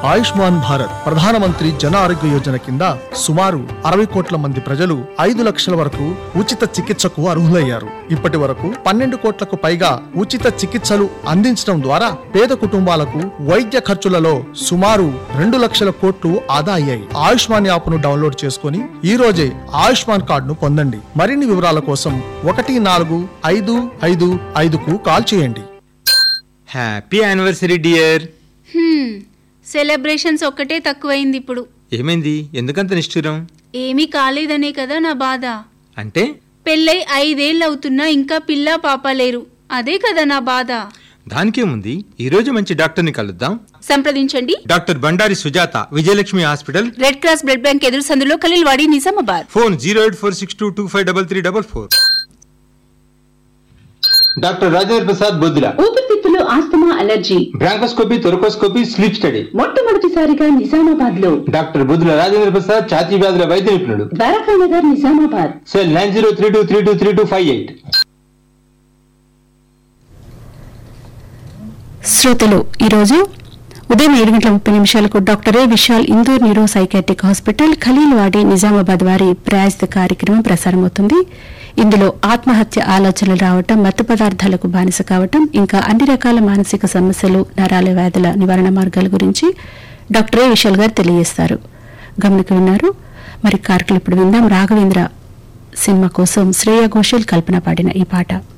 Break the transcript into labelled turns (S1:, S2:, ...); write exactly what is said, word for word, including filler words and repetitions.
S1: ఆయుష్మాన్ భారత్ ప్రధానమంత్రి జన ఆరోగ్య యోజన కింద సుమారు అరవై కోట్ల మంది ప్రజలు ఐదు లక్షల వరకు ఉచిత చికిత్సకు అర్హులయ్యారు. ఇప్పటి వరకు పన్నెండు కోట్లకు పైగా ఉచిత చికిత్సలు అందించడం ద్వారా పేద కుటుంబాలకు వైద్య ఖర్చులలో సుమారు రెండు లక్షల కోట్లు ఆదా అయ్యాయి. ఆయుష్మాన్ యాప్ ను డౌన్లోడ్ చేసుకుని ఈ రోజే ఆయుష్మాన్ కార్డును పొందండి. మరిన్ని వివరాల కోసం ఒకటి నాలుగు ఐదు ఐదు ఐదుకు కాల్ చేయండి.
S2: Happy anniversary dear.
S3: సెలబ్రేషన్స్ ఒక్కటే తక్కువైంది ఇప్పుడు.
S2: ఏమైంది? ఎందుకంత నిష్ఠురం?
S3: ఏమీ కాలేదనే కదా నా బాధ.
S2: అంటే
S3: పెళ్ళై ఐదేళ్ళు అవుతున్నా ఇంకా పిల్ల పాప లేరు, అదే కదా నా బాధ.
S2: దానికేముంది, ఈ రోజు మంచి డాక్టర్ ని కలుద్దాం.
S3: సంప్రదించండి
S2: doctor Bandari Sujatha, Vijayalakshmi hospital,
S3: red cross blood bank ఎదురు సందులో, Khaleelwadi, Nizamabad.
S2: Phone zero eight four six two two five double three double four. Doctor Rajendra Prasad Boddula,
S4: ఊపిరితిత్తులు, asthma, allergy,
S2: bronchoscopy, thoracoscopy, sleep study.
S4: మొట్టమొదటిసారిగా నిజామాబాద్ లో
S2: డాక్టర్ బొద్దుల రాజేంద్ర ప్రసాద్, ఛాతీ వ్యాధుల వైద్య నిపుణుడు.
S4: Dwaraka Nagar, Nizamabad.
S2: Cell nine zero three two three two three two five eight.
S5: శ్రోతలు, ఈరోజు ఉదయం ఏడు గంటల ముప్పై నిమిషాలకు డాక్టర్ ఏ Vishal Indur neuro psychiatric hospital, Khaleelwadi, Nizamabad వారి ప్రాయోజిత కార్యక్రమం ప్రసారమవుతుంది. ఇందులో ఆత్మహత్య ఆలోచనలు రావటం, మత్తు పదార్థాలకు బానిస కావటం, ఇంకా అన్ని రకాల మానసిక సమస్యలు, నరాల వ్యాధుల నివారణ మార్గాల గురించి డాక్టర్ ఏ విశాల్ గారు తెలియజేస్తారు. గమనిక విన్నారు. మరి కార్యక్రమం ఇప్పుడు విందాం. రాఘవేంద్ర సినిమా కోసం శ్రేయ ఘోషల్, కల్పన పాడిన ఈ పాట.